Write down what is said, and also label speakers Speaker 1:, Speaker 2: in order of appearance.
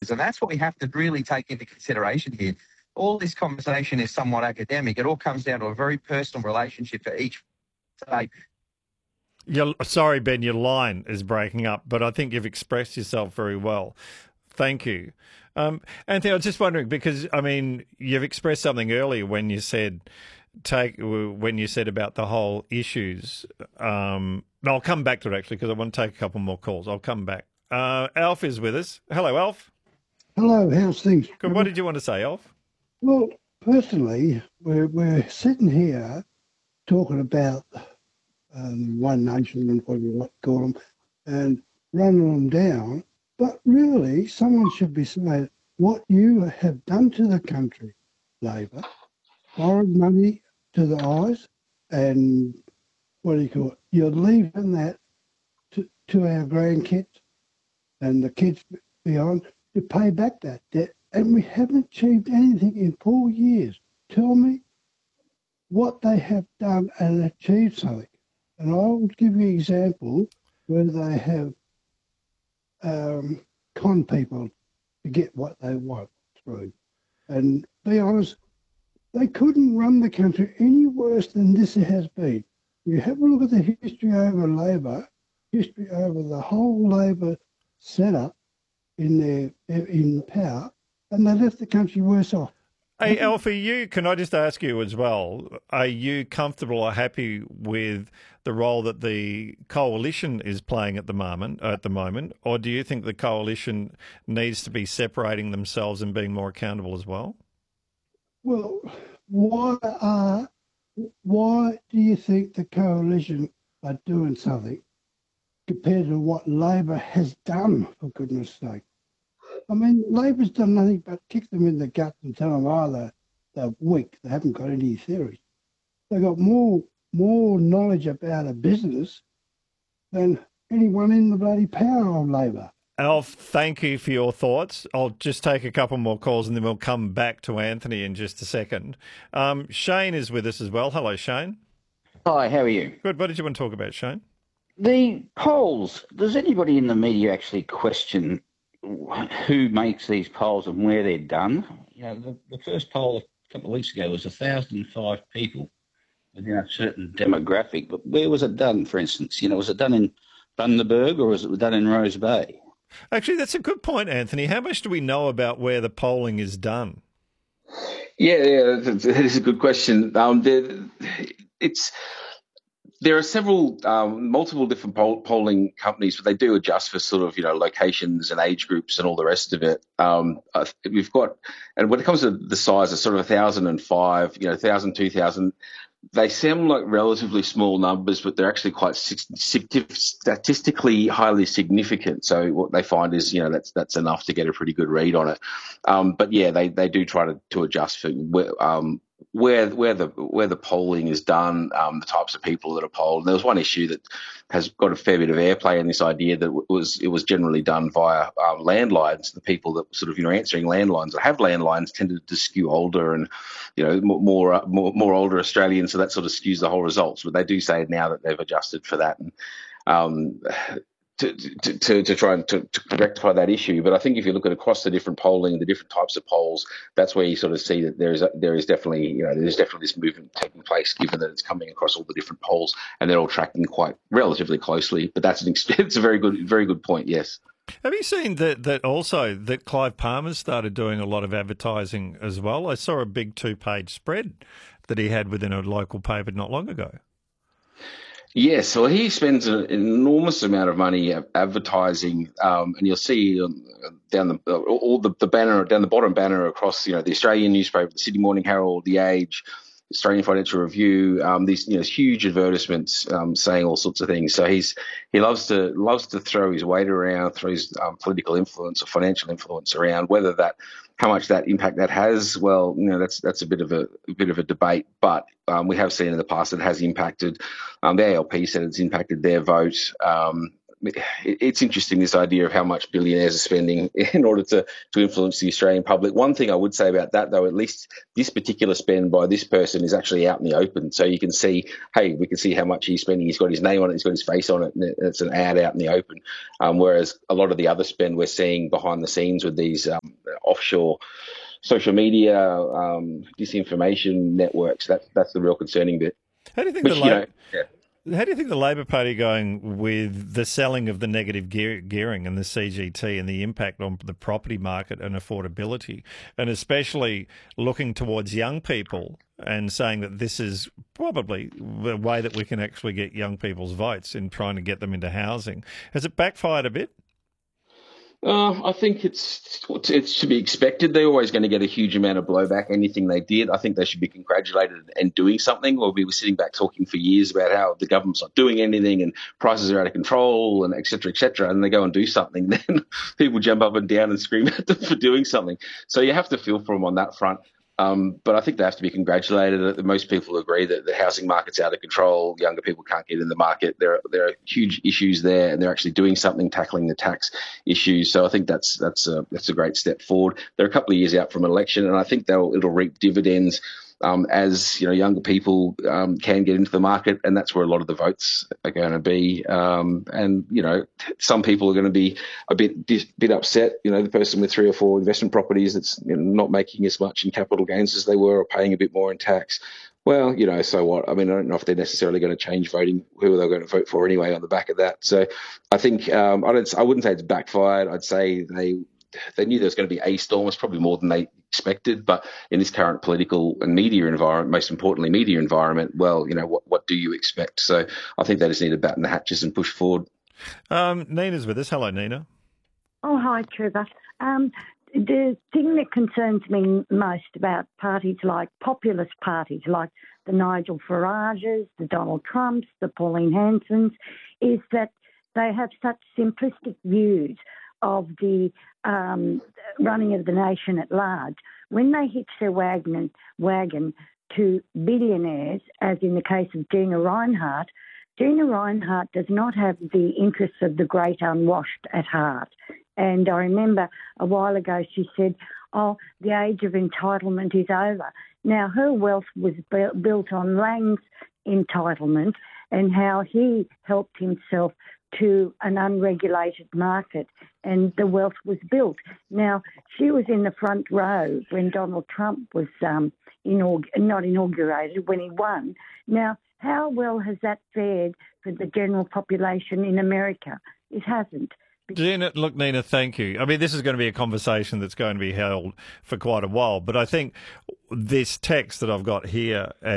Speaker 1: workers. And that's what we have to really take into consideration here. All this conversation is somewhat academic. It all comes down to a very personal relationship for each state.
Speaker 2: Sorry, Ben, your line is breaking up, but I think you've expressed yourself very well. Thank you. Anthony, I was just wondering, because, I mean, you've expressed something earlier when you said about the whole issues. I'll come back to it, actually, because I want to take a couple more calls. I'll come back. Alf is with us. Hello, Alf.
Speaker 3: Hello, how's things?
Speaker 2: Good. What did you want to say, Alf?
Speaker 3: Well, personally, we're sitting here talking about One Nation and what you want to call them, and running them down. But really, someone should be saying what you have done to the country, Labor, borrowed money to the eyes, and what do you call it? You're leaving that to our grandkids and the kids beyond to pay back that debt. And we haven't achieved anything in 4 years. Tell me what they have done and achieved something. And I'll give you an example where they have con people to get what they want through. And be honest, they couldn't run the country any worse than this has been. You have a look at the history over Labor, history over the whole Labor setup in power, and they left the country worse off.
Speaker 2: Hey, Alfie, can I just ask you as well, are you comfortable or happy with the role that the coalition is playing at the moment, or do you think the coalition needs to be separating themselves and being more accountable as well?
Speaker 3: Well, why do you think the coalition are doing something compared to what Labor has done, for goodness sake? I mean, Labor's done nothing but kick them in the gut and tell them, they're weak, they haven't got any theory. They've got more knowledge about a business than anyone in the bloody power of Labor.
Speaker 2: Alf, thank you for your thoughts. I'll just take a couple more calls and then we'll come back to Anthony in just a second. Shane is with us as well. Hello, Shane.
Speaker 4: Hi, how are you?
Speaker 2: Good. What did you want to talk about, Shane?
Speaker 4: The polls, does anybody in the media actually question who makes these polls and where they're done? You know, the first poll a couple of weeks ago was 1,005 people within a certain demographic, but where was it done, for instance? You know, was it done in Bundaberg or was it done in Rose Bay?
Speaker 2: Actually, that's a good point, Anthony. How much do we know about where the polling is done?
Speaker 5: Yeah, that is a good question. There are several, multiple different polling companies, but they do adjust for sort of, locations and age groups and all the rest of it. We've got, and when it comes to the size of sort of 1,005, 1,000, 2,000, they sound like relatively small numbers, but they're actually quite statistically highly significant. So what they find is, that's enough to get a pretty good read on it. But yeah, they do try to adjust for where the polling is done, the types of people that are polled. And there was one issue that has got a fair bit of airplay in this idea that it was generally done via landlines. The people that sort of answering landlines or have landlines tended to skew older and more older Australians, so that sort of skews the whole results. But they do say now that they've adjusted for that and to try and to rectify that issue. But I think if you look at across the different polling, the different types of polls, that's where you sort of see that there is definitely this movement taking place, given that it's coming across all the different polls and they're all tracking quite relatively closely. But it's a very good point. Yes.
Speaker 2: Have you seen that Clive Palmer's started doing a lot of advertising as well? I saw a big 2-page spread that he had within a local paper not long ago.
Speaker 5: Yes, well, he spends an enormous amount of money advertising, and you'll see down the banner, down the bottom banner across, the Australian newspaper, the Sydney Morning Herald, The Age, Australian Financial Review, these huge advertisements saying all sorts of things. So he loves to throw his weight around, throw his political influence or financial influence around. How much that impact that has, well, that's a bit of a debate. But we have seen in the past it has impacted. The ALP said it's impacted their vote. it's interesting, this idea of how much billionaires are spending in order to influence the Australian public. One thing I would say about that, though, at least this particular spend by this person is actually out in the open. So you can see, hey, we can see how much he's spending. He's got his name on it. He's got his face on it. And it's an ad out in the open. Whereas a lot of the other spend we're seeing behind the scenes with these offshore social media, disinformation networks, that's the real concerning bit.
Speaker 2: How do you think How do you think the Labor Party are going with the selling of the negative gearing and the CGT and the impact on the property market and affordability, and especially looking towards young people and saying that this is probably the way that we can actually get young people's votes in trying to get them into housing? Has it backfired a bit?
Speaker 5: I think it's to be expected. They're always going to get a huge amount of blowback, anything they did. I think they should be congratulated and doing something. Or we were sitting back talking for years about how the government's not doing anything and prices are out of control and et cetera, and they go and do something. Then people jump up and down and scream at them for doing something. So you have to feel for them on that front. But I think they have to be congratulated. Most people agree that the housing market's out of control. Younger people can't get in the market. There are huge issues there, and they're actually doing something, tackling the tax issues. So I think that's a great step forward. They're a couple of years out from an election, and I think it'll reap dividends as younger people can get into the market, and that's where a lot of the votes are going to be. And some people are going to be a bit upset. The person with 3 or 4 investment properties that's not making as much in capital gains as they were, or paying a bit more in tax. Well, so what? I mean, I don't know if they're necessarily going to change voting, who they're going to vote for anyway on the back of that. So I think I wouldn't say it's backfired. I'd say they knew there was going to be a storm. It's probably more than they expected, but in this current political and media environment, most importantly media environment, well, what do you expect? So I think they just need to batten the hatches and push forward.
Speaker 2: Nina's with us. Hello, Nina.
Speaker 6: Oh, hi, Trevor. The thing that concerns me most about parties like populist parties like the Nigel Farages, the Donald Trumps, the Pauline Hansons, is that they have such simplistic views of the running of the nation at large. When they hitch their wagon to billionaires, as in the case of Gina Rinehart does not have the interests of the great unwashed at heart. And I remember a while ago she said, the age of entitlement is over. Now, her wealth was built on Lang's entitlement and how he helped himself to an unregulated market, and the wealth was built. Now, she was in the front row when Donald Trump was not inaugurated, when he won. Now, how well has that fared for the general population in America? It hasn't.
Speaker 2: Nina, thank you. I mean, this is going to be a conversation that's going to be held for quite a while, but I think this text that I've got here